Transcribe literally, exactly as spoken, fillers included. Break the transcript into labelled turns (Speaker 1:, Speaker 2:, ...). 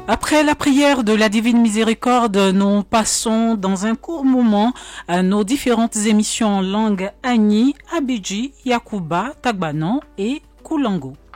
Speaker 1: Après la prière de la Divine Miséricorde, nous passons dans un court moment à nos différentes émissions en langue Agni, Abidji, Yakuba, Tagbanon et Koulango.